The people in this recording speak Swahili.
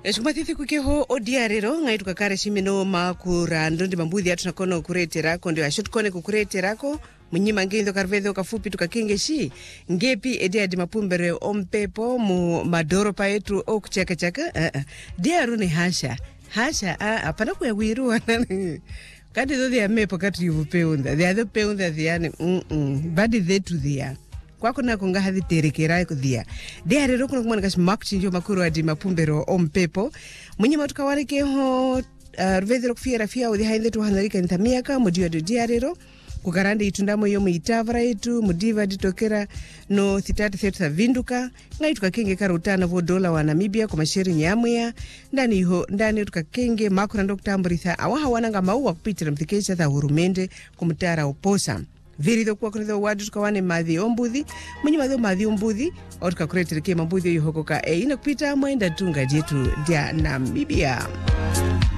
Shumatithi kukeho odiarero ngai tukakare shimino makurando ndi mambuthi atu nakono kureterako ndio ashutkone kukureterako munyima ngendo karvedho kafupi tukakengeshi ngepi ediadi mapumbere ompepo mu madoropa yetu okuchaka diaru ni hasha apana kuyawiruwa kati dho dia mepo kati yupeunda dia dho peunda diane badi dhetu dia kwako nako ngahathi terekera kuthia diarero kuno kumana kashi makuchinjo makuru adi mapumbero ompepo munyima tukawarekeho rvedhero kufiera fia udhi hainde tuhanarika ntamiaka mudiwa do diarero kukarande itundamo yomu itavara yetu mudiva ditokera no thitati thetha vinduka ngai tukakenge karutana vo dola wa Namibia kwa masheri nyamwea ndani tukakenge makurando kutamburitha awaha wananga mauwa kupitira mthikesha tha hurumende kumutara uposa viridho kwa kunitho wadu tukawane madhi ombuthi mwenye madhi ombuthi au tukakuretereke mambuthi yohokoka ina kupita mwenda tunga jetu dia Namibia.